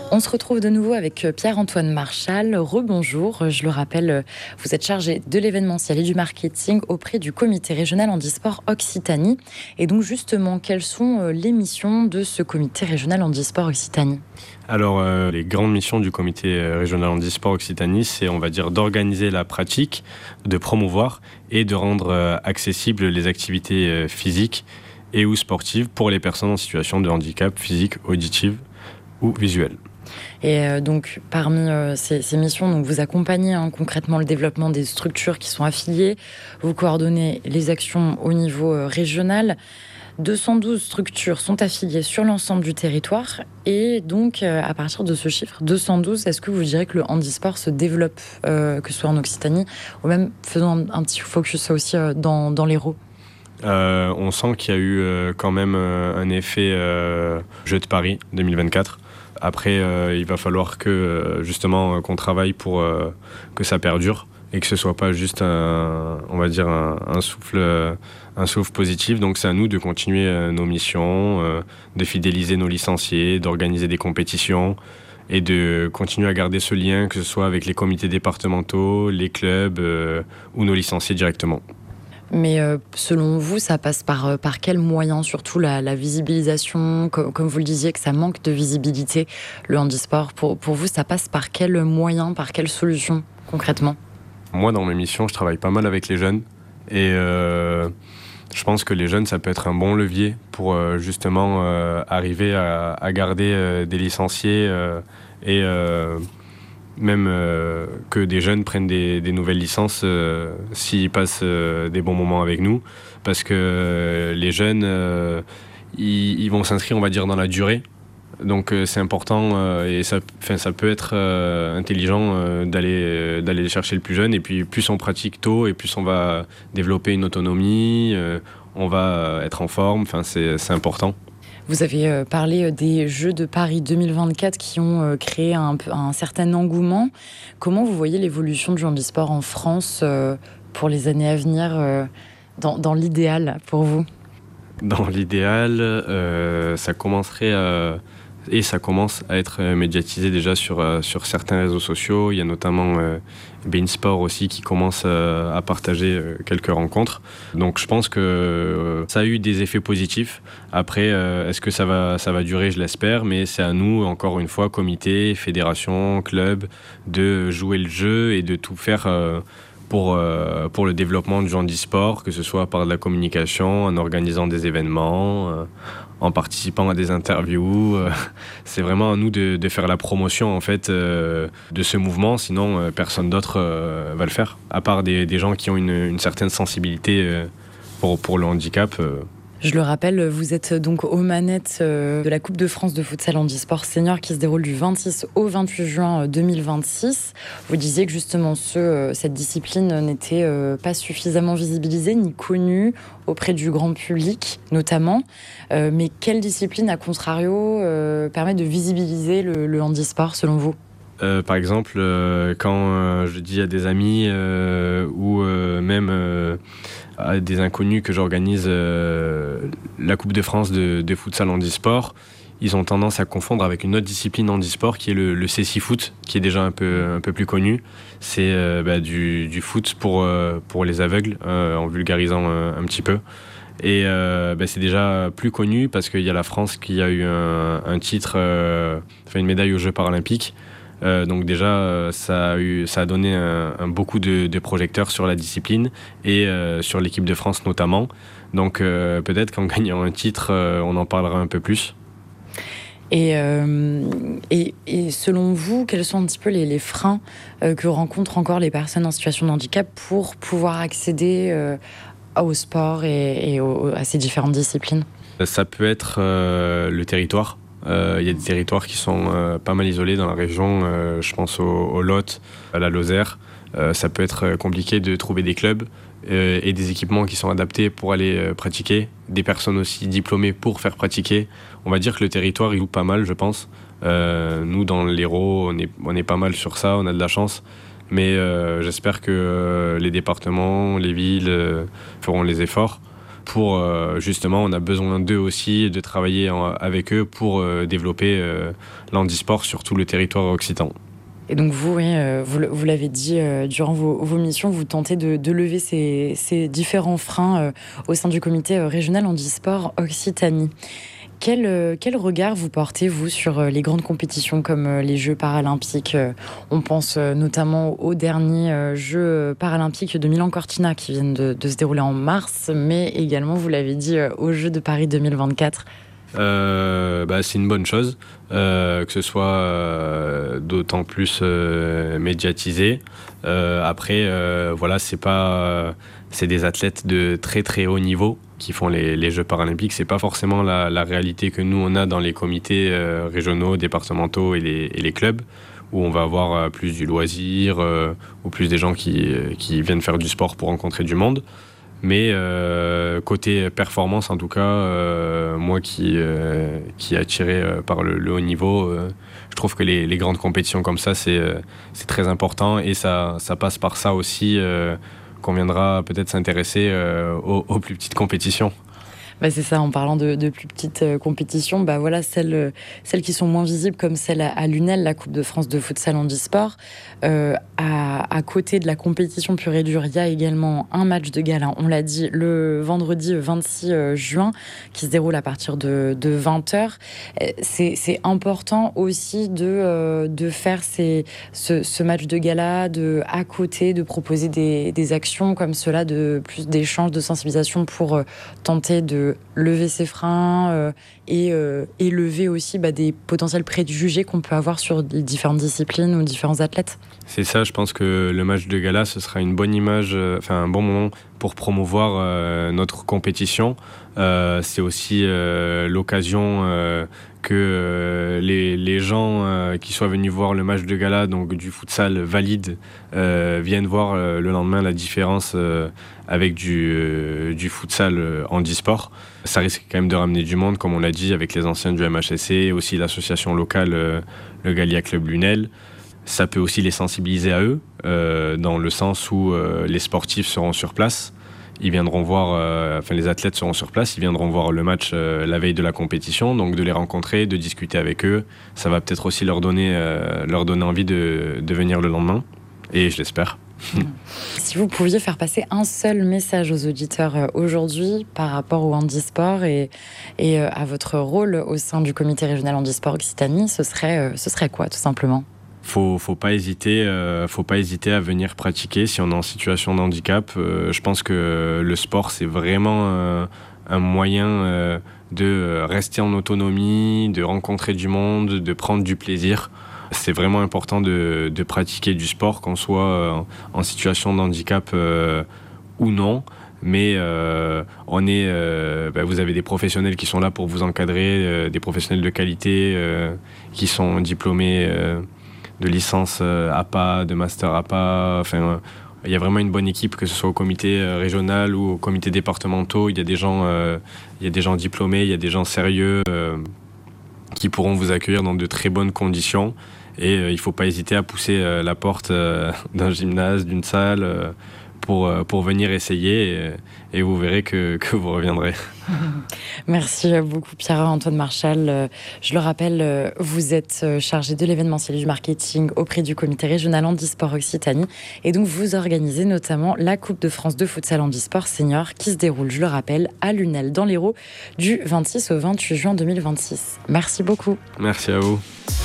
On se retrouve de nouveau avec Pierre-Antoine Marchal. Rebonjour, je le rappelle, vous êtes chargé de l'événementiel et du marketing auprès du comité régional handisport Occitanie. Et donc justement, quelles sont les missions de ce comité régional handisport Occitanie ? Alors, les grandes missions du comité régional handisport Occitanie, c'est, on va dire, d'organiser la pratique, de promouvoir et de rendre accessibles les activités physiques et ou sportives pour les personnes en situation de handicap physique, auditif ou visuel. Et donc, parmi ces missions, donc vous accompagnez concrètement le développement des structures qui sont affiliées, vous coordonnez les actions au niveau régional. 212 structures sont affiliées sur l'ensemble du territoire. Et donc, à partir de ce chiffre, 212, est-ce que vous direz que le handisport se développe, que ce soit en Occitanie, ou même faisons un petit focus aussi dans l'Hérault ? On sent qu'il y a eu quand même un effet Jeux de Paris 2024. Après, il va falloir que justement qu'on travaille pour que ça perdure et que ce soit pas juste un souffle positif. Donc c'est à nous de continuer nos missions, de fidéliser nos licenciés, d'organiser des compétitions et de continuer à garder ce lien, que ce soit avec les comités départementaux, les clubs ou nos licenciés directement. Mais selon vous, ça passe par quels moyens ? Surtout la visibilisation, comme vous le disiez, que ça manque de visibilité, le handisport. Pour vous, ça passe par quels moyens, par quelles solutions, concrètement ? Moi, dans mes missions, je travaille pas mal avec les jeunes. Et je pense que les jeunes, ça peut être un bon levier pour justement arriver à garder des licenciés et même que des jeunes prennent des nouvelles licences s'ils passent des bons moments avec nous, parce que les jeunes ils vont s'inscrire, on va dire, dans la durée. Donc c'est important et ça peut être intelligent d'aller les chercher le plus jeune, et puis plus on pratique tôt et plus on va développer une autonomie, on va être en forme, c'est important. Vous avez parlé des Jeux de Paris 2024 qui ont créé un certain engouement. Comment vous voyez l'évolution du handisport en France pour les années à venir, dans l'idéal pour vous ? Dans l'idéal, ça commencerait et ça commence à être médiatisé déjà sur certains réseaux sociaux. Il y a notamment Bein Sport aussi qui commence à partager quelques rencontres. Donc je pense que ça a eu des effets positifs. Après, est-ce que ça va durer ? Je l'espère, mais c'est à nous, encore une fois, comité, fédération, club, de jouer le jeu et de tout faire pour le développement du handisport, que ce soit par de la communication, en organisant des événements, en participant à des interviews. C'est vraiment à nous de faire la promotion en fait de ce mouvement, sinon personne d'autre va le faire, à part des gens qui ont une certaine sensibilité pour le handicap. Je le rappelle, vous êtes donc aux manettes de la Coupe de France de futsal handisport senior qui se déroule du 26 au 28 juin 2026. Vous disiez que justement cette discipline n'était pas suffisamment visibilisée ni connue auprès du grand public notamment. Mais quelle discipline, à contrario, permet de visibiliser le handisport selon vous ? Par exemple, quand je dis à des amis ou même à des inconnus que j'organise la Coupe de France de futsal handisport, ils ont tendance à confondre avec une autre discipline handisport qui est le CCFoot, qui est déjà un peu plus connu. C'est du foot pour les aveugles, en vulgarisant un petit peu. Et c'est déjà plus connu parce qu'il y a la France qui a eu un titre, une médaille aux Jeux paralympiques. Donc déjà, ça a donné beaucoup de projecteurs sur la discipline et sur l'équipe de France notamment. Donc peut-être qu'en gagnant un titre, on en parlera un peu plus. Et selon vous, quels sont un petit peu les freins que rencontrent encore les personnes en situation de handicap pour pouvoir accéder au sport et à ces différentes disciplines ? Ça peut être le territoire. Il y a des territoires qui sont pas mal isolés dans la région. Je pense au Lot, à la Lozère. Ça peut être compliqué de trouver des clubs et des équipements qui sont adaptés pour aller pratiquer. Des personnes aussi diplômées pour faire pratiquer. On va dire que le territoire, il joue pas mal, je pense. Nous, dans l'Hérault, on est pas mal sur ça. On a de la chance. Mais j'espère que les départements, les villes feront les efforts pour justement, on a besoin d'eux aussi, de travailler avec eux pour développer l'handisport sur tout le territoire occitan. Et donc vous, oui, vous l'avez dit durant vos missions, vous tentez de lever ces différents freins au sein du comité régional handisport Occitanie. Quel regard vous portez, vous, sur les grandes compétitions comme les Jeux paralympiques? On pense notamment aux derniers Jeux paralympiques de Milan-Cortina qui viennent de se dérouler en mars, mais également, vous l'avez dit, aux Jeux de Paris 2024. C'est une bonne chose que ce soit d'autant plus médiatisé. Après, voilà, c'est des athlètes de très très haut niveau qui font les Jeux paralympiques. C'est pas forcément la réalité que nous on a dans les comités régionaux, départementaux et les clubs, où on va avoir plus du loisir ou plus des gens qui viennent faire du sport pour rencontrer du monde. Mais côté performance, en tout cas, moi qui est attiré par le haut niveau, je trouve que les grandes compétitions comme ça, c'est très important, et ça passe par ça aussi qu'on viendra peut-être s'intéresser aux plus petites compétitions. C'est ça, en parlant de plus petites compétitions, voilà, celles qui sont moins visibles, comme celle à Lunel, la Coupe de France de futsal handisport. À côté de la compétition pure et dure, il y a également un match de gala, on l'a dit, le vendredi 26 juin, qui se déroule à partir de 20h. C'est important aussi de faire ce match de gala, à côté, de proposer des actions comme cela, de plus d'échanges, de sensibilisation pour tenter de lever ses freins et lever aussi des potentiels préjugés qu'on peut avoir sur les différentes disciplines ou différents athlètes. C'est ça, je pense que le match de gala, ce sera une bonne image, un bon moment pour promouvoir notre compétition. C'est aussi l'occasion que les gens qui soient venus voir le match de gala, donc du futsal valide, viennent voir le lendemain la différence avec du futsal handisport. Ça risque quand même de ramener du monde, comme on l'a dit, avec les anciens du MHSC, aussi l'association locale, le Gallia Club Lunel. Ça peut aussi les sensibiliser à eux, dans le sens où les sportifs seront sur place. Ils viendront voir, les athlètes seront sur place, ils viendront voir le match la veille de la compétition, donc de les rencontrer, de discuter avec eux. Ça va peut-être aussi leur donner envie de venir le lendemain, et je l'espère. Si vous pouviez faire passer un seul message aux auditeurs aujourd'hui par rapport au handisport et à votre rôle au sein du comité régional handisport Occitanie, ce serait quoi, tout simplement ? Faut pas hésiter à venir pratiquer si on est en situation de handicap. Je pense que le sport, c'est vraiment un moyen de rester en autonomie, de rencontrer du monde, de prendre du plaisir. C'est vraiment important de pratiquer du sport, qu'on soit en situation de handicap ou non. Mais vous avez des professionnels qui sont là pour vous encadrer, des professionnels de qualité qui sont diplômés de licence APA, de master APA. Il y a vraiment une bonne équipe, que ce soit au comité régional ou au comité départemental. Il y a des gens diplômés, il y a des gens sérieux qui pourront vous accueillir dans de très bonnes conditions. Et il ne faut pas hésiter à pousser la porte d'un gymnase, d'une salle, pour venir essayer, et vous verrez que vous reviendrez. Merci beaucoup Pierre-Antoine Marchal. Je le rappelle, vous êtes chargé de l'événementiel et du marketing auprès du comité régional handisport Occitanie, et donc vous organisez notamment la Coupe de France de futsal handisport senior qui se déroule, je le rappelle, à Lunel dans l'Hérault du 26 au 28 juin 2026. Merci beaucoup. Merci à vous.